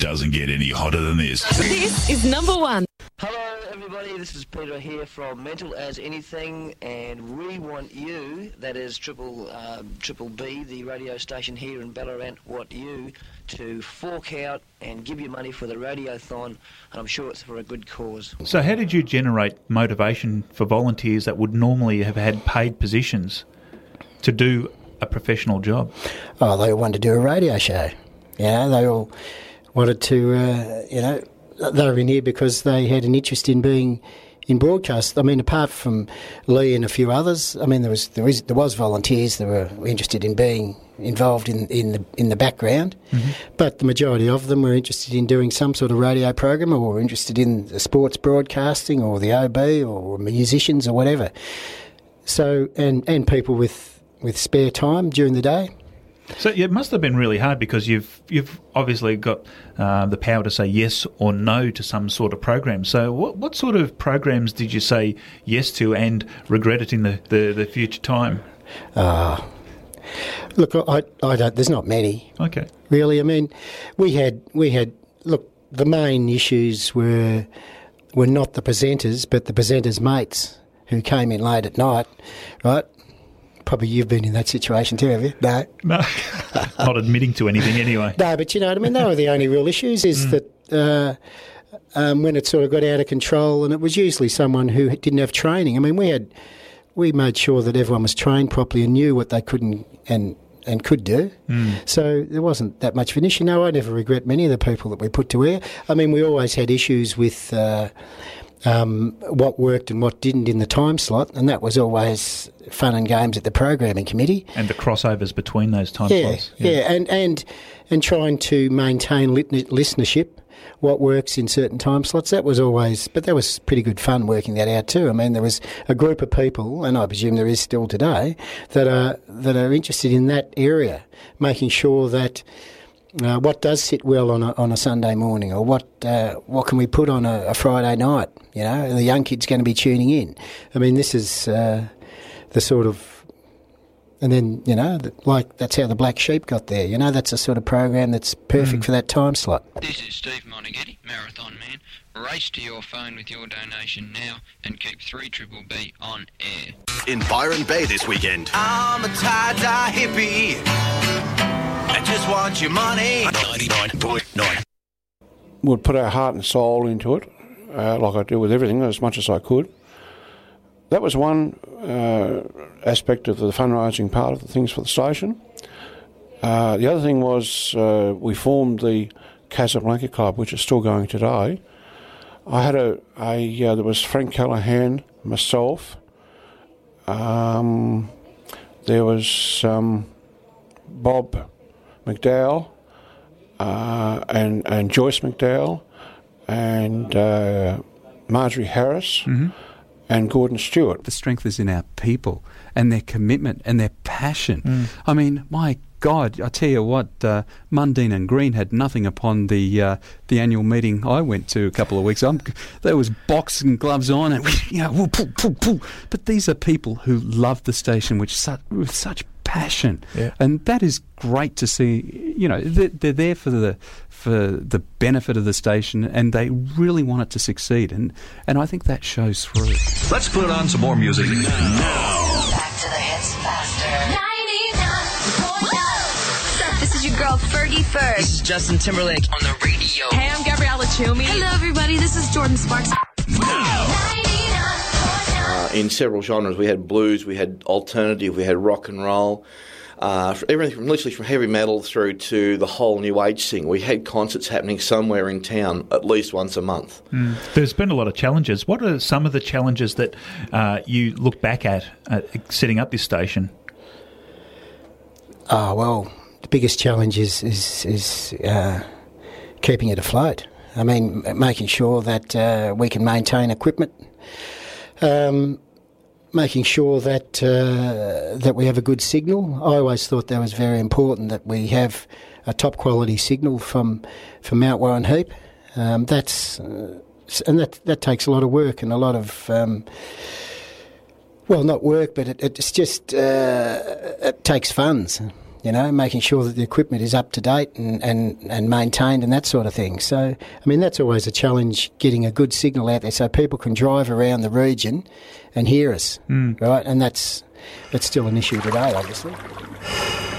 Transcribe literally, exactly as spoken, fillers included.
doesn't get any hotter than this. This is number one. Hello everybody, this is Peter here from Mental As Anything, and we want you, that is Triple uh, Triple B, the radio station here in Ballarat, want you to fork out and give your money for the Radiothon, and I'm sure it's for a good cause. So how did you generate motivation for volunteers that would normally have had paid positions to do a professional job? Oh, they all wanted to do a radio show. You know, they all wanted to, uh, you know, they were in here because they had an interest in being in broadcast. I mean, apart from Lee and a few others, I mean, there was there is there was volunteers that were interested in being involved in, in the in the background, mm-hmm. but the majority of them were interested in doing some sort of radio program, or were interested in the sports broadcasting, or the O B, or musicians, or whatever. So, and and people with with spare time during the day. So it must have been really hard, because you've you've obviously got uh, the power to say yes or no to some sort of program. So what what sort of programs did you say yes to and regret it in the, the, the future time? Uh, look, I, I don't. There's not many. Okay. Really, I mean, we had we had look. The main issues were were not the presenters, but the presenters' mates who came in late at night, right? Probably you've been in that situation too, have you? No. No. Not admitting to anything anyway. No, but you know what I mean? They were the only real issues, is mm. that uh, um, when it sort of got out of control, and it was usually someone who didn't have training. I mean, we had, we made sure that everyone was trained properly and knew what they could and, and, and could do. Mm. So there wasn't that much of an issue. No, I never regret many of the people that we put to air. I mean, we always had issues with uh, um, what worked and what didn't in the time slot, and that was always fun and games at the programming committee. And the crossovers between those time yeah, slots. Yeah, yeah, and, and and trying to maintain lit- listenership, what works in certain time slots. That was always, but that was pretty good fun working that out too. I mean, there was a group of people, and I presume there is still today, that are that are interested in that area, making sure that uh, what does sit well on a, on a Sunday morning, or what uh, what can we put on a, a Friday night. You know, the young kid's going to be tuning in. I mean, this is uh, the sort of, and then, you know, like that's how the Black Sheep got there. You know, that's a sort of program that's perfect mm. for that time slot. This is Steve Monaghetti, Marathon Man. Race to your phone with your donation now and keep three Triple B on air. In Byron Bay this weekend. I'm a tie-dye hippie. I just want your money. ninety-nine point nine. We'll put our heart and soul into it, uh, like I do with everything, as much as I could. That was one uh, aspect of the fundraising part of the things for the station. Uh, the other thing was uh, we formed the Casablanca Club, which is still going today. I had a, a uh, there was Frank Callahan, myself, um, there was um, Bob McDowell, uh, and, and Joyce McDowell, and uh, Marjorie Harris, mm-hmm. and Gordon Stewart. The strength is in our people and their commitment and their passion. Mm. I mean, my God, I tell you what, uh, Mundine and Green had nothing upon the uh, the annual meeting I went to a couple of weeks ago. There was boxing gloves on, and we, you know, poo, poo, poo. But these are people who love the station with such, with such passion, yeah. and that is great to see. You know, they're, they're there for the for the benefit of the station, and they really want it to succeed, and and I think that shows through. Let's put on some more music now. Back to the hits faster. This is your girl Fergie Ferg. This is Justin Timberlake on the radio. Hey, I'm Gabriella Toomey. Hello, everybody. This is Jordan Sparks. Uh, in several genres, we had blues, we had alternative, we had rock and roll. Uh, everything from literally from heavy metal through to the whole new age thing. We had concerts happening somewhere in town at least once a month. Mm. There's been a lot of challenges. What are some of the challenges that uh, you look back at uh, setting up this station? Oh, well, the biggest challenge is is, is uh, keeping it afloat. I mean, making sure that uh, we can maintain equipment, um, making sure that uh, that we have a good signal. I always thought that was very important, that we have a top quality signal from from Mount Warren Heap. Um, that's uh, and that that takes a lot of work and a lot of um, well, not work, but it, it's just uh, it takes funds. you know, making sure that the equipment is up to date and, and, and maintained and that sort of thing. So, I mean, that's always a challenge, getting a good signal out there so people can drive around the region and hear us, Mm. right? And that's, that's still an issue today, obviously.